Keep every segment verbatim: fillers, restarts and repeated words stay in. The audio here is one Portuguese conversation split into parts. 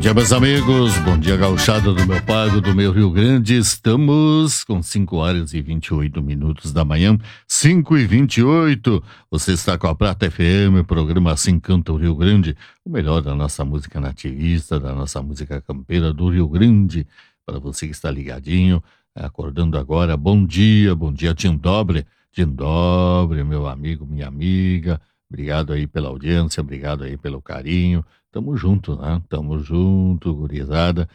dia, meus amigos, bom dia, gauchada do meu pago, do meu Rio Grande. Estamos com cinco horas e vinte e oito minutos da manhã, cinco e vinte e oito. Você está com a Prata F M, programa Assim Canta o Rio Grande, o melhor da nossa música nativista, da nossa música campeira do Rio Grande. Para você que está ligadinho, acordando agora, bom dia, bom dia, Tim Dobre, Tim Dobre, meu amigo, minha amiga. Obrigado aí pela audiência, obrigado aí pelo carinho. Tamo junto, né? Tamo junto, gurizada.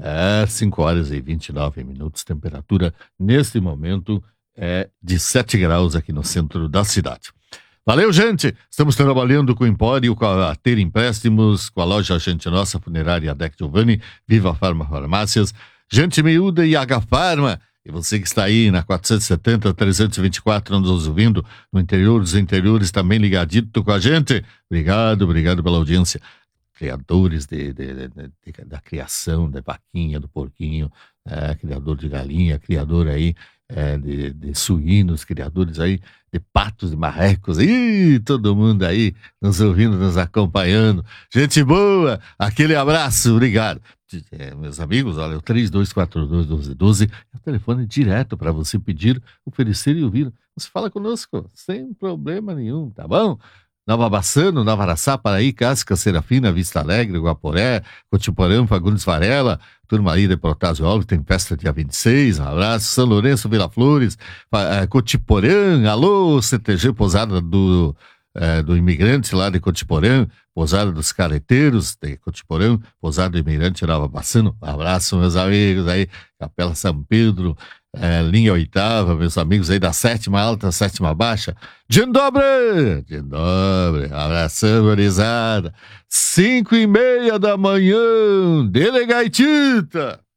É cinco horas e vinte e nove minutos. Temperatura, neste momento, é de sete graus aqui no centro da cidade. Valeu, gente! Estamos trabalhando com o Empório, com a Ter Empréstimos, com a loja Gente Nossa, Funerária Dec Giovanni, Viva Farma Farmácias, Gente Miúda e H Farma. E você que está aí na quatrocentos e setenta, trezentos e vinte e quatro, nos ouvindo, no interior dos interiores, também ligadito com a gente. Obrigado, obrigado pela audiência. Criadores de, de, de, de, da criação da vaquinha, do porquinho, é, criador de galinha, criador aí é, de, de suínos, criadores aí de patos, de marrecos, e todo mundo aí nos ouvindo, nos acompanhando. Gente boa, aquele abraço, obrigado. É, meus amigos, olha, o três dois quatro dois, um dois um dois é o telefone direto para você pedir, oferecer e ouvir. Você fala conosco, sem problema nenhum, tá bom? Nova Bassano, Nova Araçá, Paraí, Casca, Serafina, Vista Alegre, Guaporé, Cotiporã, Fagundes Varela, turma aí de Protásio Alves, tem festa dia vinte e seis, um abraço, São Lourenço, Vila Flores, Cotiporã, alô, C T G, Pousada do, é, do Imigrante lá de Cotiporã, Pousada dos Careteiros de Cotiporã, Pousada do Imigrante, Nova Bassano, um abraço, meus amigos aí, Capela São Pedro, É, linha oitava, meus amigos aí da sétima alta, sétima baixa. Dzień dobry! Dzień dobry! Abração, gurizada. Cinco e meia da manhã, Delegaitita!